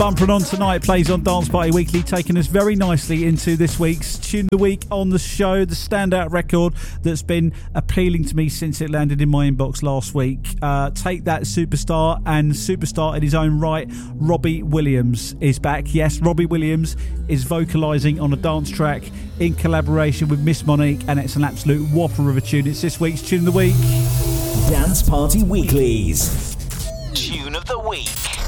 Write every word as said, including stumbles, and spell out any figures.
Bumpering on tonight plays on Dance Party Weekly, taking us very nicely into this week's Tune of the Week on the show, the standout record that's been appealing to me since it landed in my inbox last week. Uh, Take That Superstar, and superstar in his own right, Robbie Williams is back. Yes, Robbie Williams is vocalising on a dance track in collaboration with Miss Monique, and it's an absolute whopper of a tune. It's this week's Tune of the Week. Dance Party Weekly's Tune of the Week.